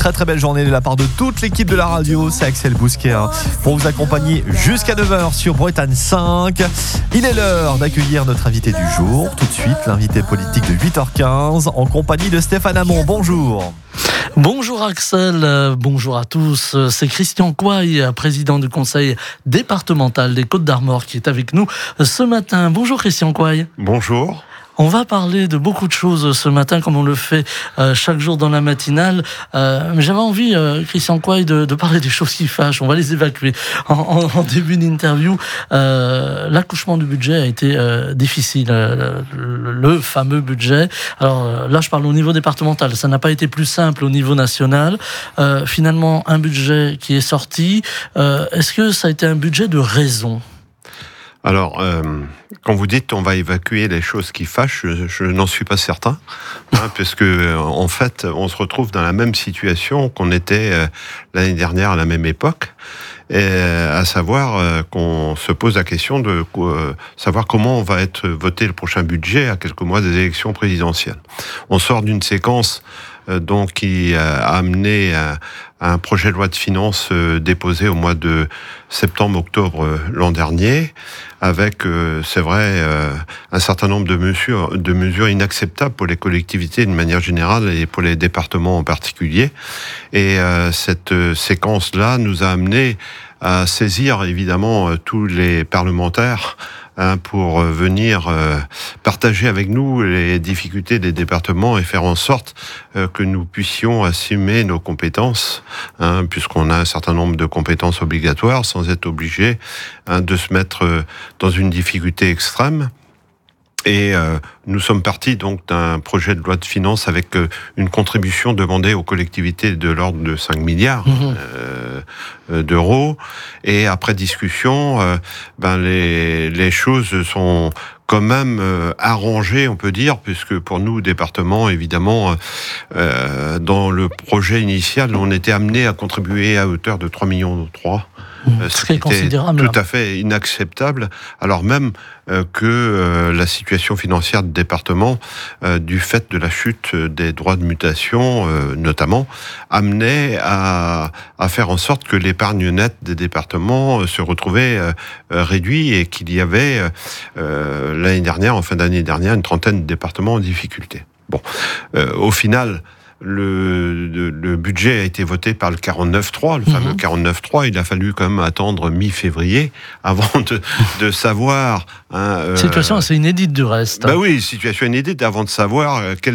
très très belle journée de la part de toute l'équipe de la radio. C'est Axel Bousquet pour vous accompagner jusqu'à 9h sur Bretagne 5. Il est l'heure d'accueillir notre invité du jour. Tout de suite, l'invité politique de 8h15 en compagnie de Stéphane Hamon. Bonjour. Bonjour Axel, bonjour à tous. C'est Christian Coy, président du conseil départemental des Côtes-d'Armor, qui est avec nous ce matin. Bonjour Christian Coy. Bonjour. On va parler de beaucoup de choses ce matin, comme on le fait chaque jour dans la matinale. Mais j'avais envie, Christian Coy, de parler des choses qui fâchent. On va les évacuer. En début d'interview, l'accouchement du budget a été difficile. Le fameux budget. Alors là, je parle au niveau départemental. Ça n'a pas été plus simple au niveau national. Finalement, un budget qui est sorti. Est-ce que ça a été un budget de raison ? Alors, quand vous dites on va évacuer les choses qui fâchent, je n'en suis pas certain, puisque en fait, on se retrouve dans la même situation qu'on était l'année dernière à la même époque, et à savoir qu'on se pose la question de savoir comment on va être voté le prochain budget à quelques mois des élections présidentielles. On sort d'une séquence donc qui a amené un projet de loi de finances déposé au mois de septembre-octobre l'an dernier, avec, c'est vrai, un certain nombre de mesures inacceptables pour les collectivités de manière générale et pour les départements en particulier. Et cette séquence-là nous a amené à saisir évidemment tous les parlementaires pour venir partager avec nous les difficultés des départements et faire en sorte que nous puissions assumer nos compétences, puisqu'on a un certain nombre de compétences obligatoires, sans être obligé de se mettre dans une difficulté extrême. Et nous sommes partis donc d'un projet de loi de finances avec une contribution demandée aux collectivités de l'ordre de 5 milliards d'euros. Et après discussion, les choses sont quand même arrangées, on peut dire, puisque pour nous, département, évidemment, dans le projet initial, on était amené à contribuer à hauteur de 3,3 millions. Ce qui est considérable. Tout à fait inacceptable, alors même que la situation financière du département, du fait de la chute des droits de mutation, notamment, amenait à faire en sorte que l'épargne nette des départements se retrouvait réduite et qu'il y avait l'année dernière, en fin d'année dernière, une trentaine de départements en difficulté. Bon, au final, le budget a été voté par le 49.3, le fameux 49.3. Il a fallu quand même attendre mi-février avant de savoir... Situation assez inédite du reste. Oui, situation inédite avant de savoir quel